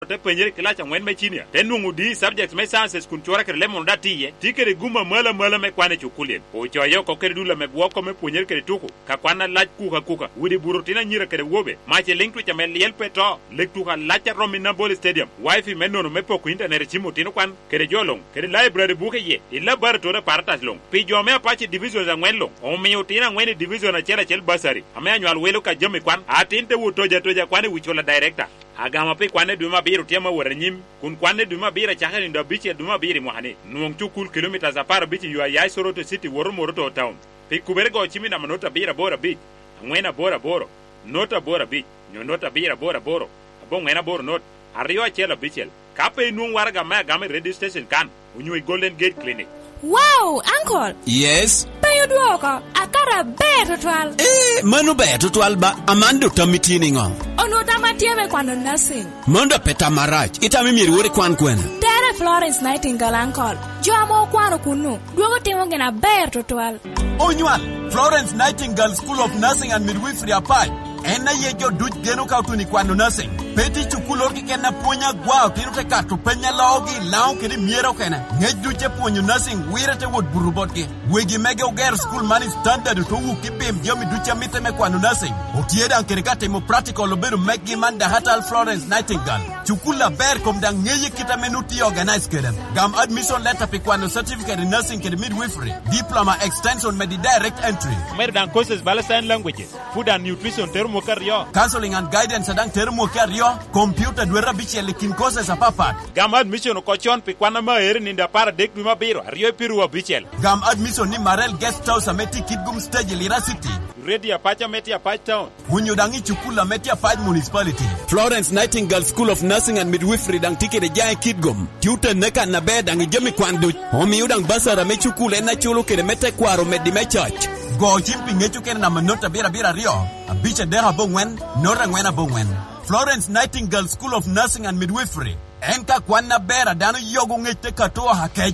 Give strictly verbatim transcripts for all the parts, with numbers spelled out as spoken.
te penjere class ang'wen me chinia te nungu di subjects me sciences kun chora kere lemon datiye tikere guma mala mala me kwane chukulien o choyo ko kere dula me bwoko me puonyer kere tuku ka kwana lach kuka kuka wudi burutina nyira kere wobe mache linktu cha me liel peto lektu ka lacha Romina Ball Stadium wifi me nono me poko internet chimo tino kwan kere jolong kere library buke ye i laboratory paratas long pi jo me apache division za ngwen long o mi utina ngwen division na chela chel basari ame anywal welo ka jome kwan atinte wutoja toja kwane wichola director agama pe kwane duma biro tiama waranyim kun kwane duma bira chakani ndo bichi duma biri mohane nuong chukul kilometers apar bichi yu ayai Soroto city woro moroto town pe kubergo chimi na manota bira bora beach ngwena bora boro nota bora beach nyonota bira bora boro abo ngwena boro not ariyo chela bichel kape nuong warga ma game radio station kan unyu Golden Gate Clinic. Wow, uncle. Yes. Payo duoka akara beto twal. Eh, manu beto twal ba amando tamitini ngo. Ono tamatieme kwano nursing. Mondo peta marach itami mirwore kwan kwena. Tere Florence Nightingale uncle. Joamo kwano kunu. Duogo timo gena beto twal. Onywan, Florence Nightingale School of Nursing and Midwifery apai. Ena yejo duch geno kautuni kwano nursing. Peti chukulor ki kena punya gwao tinu te katu penya laogi lao kiri miero kena. Ngej duche punyo nursing wira te wot burubot ki. Wegi mege uger school money standard to wuki bim jomi duche mite me kwano nursing. Otieda ankerikate mo practical oberu megi manda hatal Florence Nightingale. Chukula ber kom dang ngeye kita menuti organize kedem. Gam admission letter pi kwano certificate in nursing kiri midwifery. Diploma extension medi direct entry. Mer dan courses bala sign languages. Food and nutrition termo karyo. Counseling and guidance adang termo karyo. Computer dwera bichi elikin courses apapat. Gam admission ko chon pi kwana ma eri ninda para dek duma biro. Ariyo piru wa bichel. Gam admission ni Marel Guest House ameti Kidgum Stage Lira City. Ready apacha meti apach town. Hunyodangi chukula meti apach municipality. Florence Nightingale School of Nursing and Midwifery dang tike de jaya Kidgum. Tuta neka na bed ang ijami kwandu. Homi udang basara me chukula ena chulo kere mete kwaro medi me church. Go chimpi ngechu kere na manota bira bira rio. Abicha deha bongwen, nora ngwena bongwen. Florence Nightingale School of Nursing and Midwifery. Enka kwana bera dano yogo ngete katoa hakej.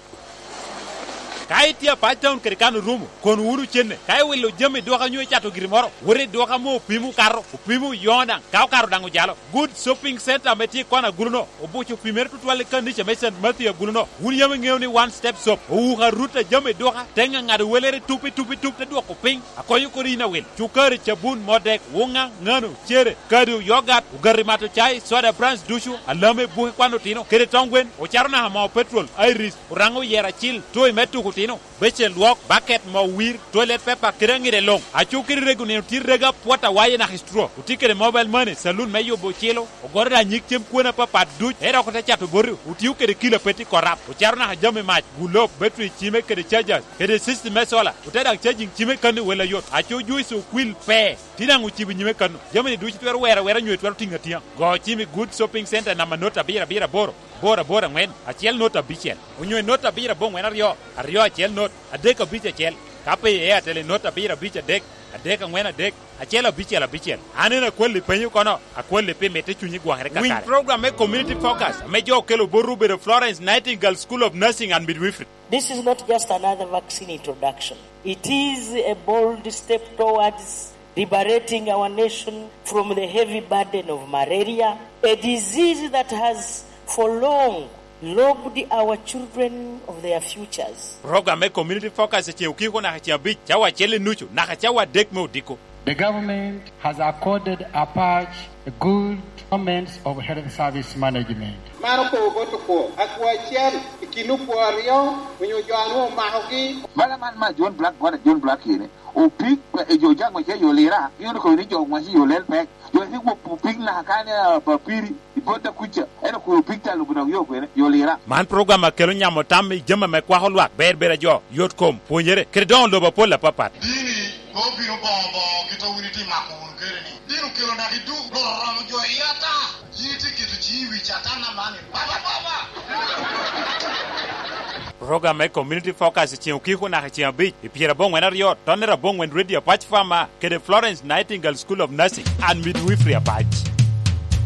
Kai tia pach town kere kanu rumu kon uru chenne kai welo jame doka nyoy chato girimoro wore doka mo pimu karo pimu yonda kaw karo dangu jalo good shopping center meti kona guluno obucho pimer tutwale kandiche mesen matia guluno wuri yame ngewni one step shop o ha ruta jame doka tenga ngado welere tupi tupi tupi doko ping akoyu ko rina wel chukari chabun modek wonga ngano chere kadu yogurt ugarimato chai soda brands dushu alame buhe kwano tino kere tongwen o charona hama petrol iris urango yera chill toy metu tino beche luok bucket mo wir toilet paper kirangire long achukiri regune tirega pota waye na histro utikere mobile money saloon meyo bochelo ogorda nyiktem kuona papa duch era ko tachato boru utiukere kilo peti korap ucharna hajame match gulop battery chime kere chargers kere system mesola utada charging chime kanu wela yot achu juice kwil pe tinangu chibi nyime kanu jamani duch twero wera wera nywe twero tingatia go chime good shopping center na manota bira bira boro bora bora ngwen achiel nota bichel unywe nota bira bongwen ario ario achiel not adeka biche chel kape e atele nota bira biche dek adeka ngwen adek achiel bichel bichel anena kweli penyu kono akweli pe mete chunyi gwangre kakare win program e community focus mejo kelo borube de Florence Nightingale School of Nursing and Midwifery. This is not just another vaccine introduction. It is a bold step towards liberating our nation from the heavy burden of malaria, a disease that has for long robbed our children of their futures. Program e community focus che ukiko na cha bich chawa chele nuchu na chawa dek me udiko. The government has accorded a patch a good comments of health service management. Maroko gotuko akwachiel ikinupo ario wenyo jano mahogi bala man ma John Black bala John Black here o pig e jo jang ma che yo lera yo ko ni jo ma yo lel pek yo ni ko pig na kana papiri ibota kucha eno ko pig ta lubuna yo ko yo lera man program akelo nyamo tam jema me kwa holwa ber ber jo yotkom ponyere credon lobo pola papat dini ko biro bombo kito unity makun kereni dinu kelo na hidu lo ram jo yata yiti kitu jiwi chatana mani baba baba program e community focus che ukiko na chia bich ipiera bongwen ario tonera bongwen radio patch fama ke the Florence Nightingale School of Nursing and Midwifery patch.